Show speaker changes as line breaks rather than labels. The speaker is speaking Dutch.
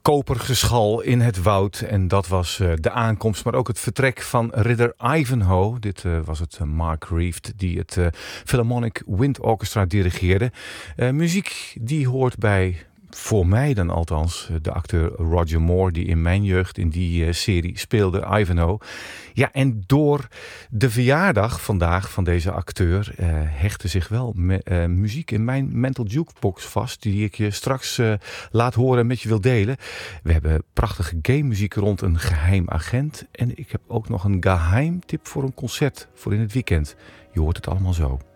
kopergeschal in het woud. En dat was de aankomst, maar ook het vertrek van ridder Ivanhoe. Dit was het Mark Reeve die het Philharmonic Wind Orchestra dirigeerde. Muziek die hoort bij, voor mij dan althans, de acteur Roger Moore, die in mijn jeugd in die serie speelde, Ivanhoe. Ja, en door de verjaardag vandaag van deze acteur hechtte zich wel muziek in mijn mental jukebox vast, die ik je straks laat horen en met je wil delen. We hebben prachtige game muziek rond een geheim agent en ik heb ook nog een geheim tip voor een concert voor in het weekend. Je hoort het allemaal zo.